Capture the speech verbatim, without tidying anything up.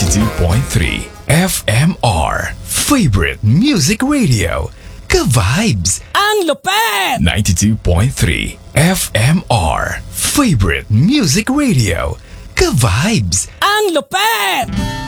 ninety-two point three F M R. Favorite Music Radio. Ka-vibes! Ang lupet! ninety-two point three F M R. Favorite Music Radio. Ka-vibes! Ang lupet!